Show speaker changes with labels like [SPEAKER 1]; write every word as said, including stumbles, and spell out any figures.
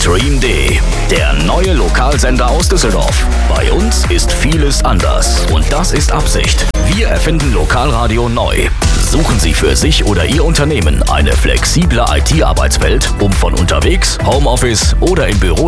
[SPEAKER 1] Stream D, der neue Lokalsender aus Düsseldorf. Bei uns ist vieles anders und das ist Absicht. Wir erfinden Lokalradio neu. Suchen Sie für sich oder Ihr Unternehmen eine flexible I T-Arbeitswelt, um von unterwegs, Homeoffice oder im Büro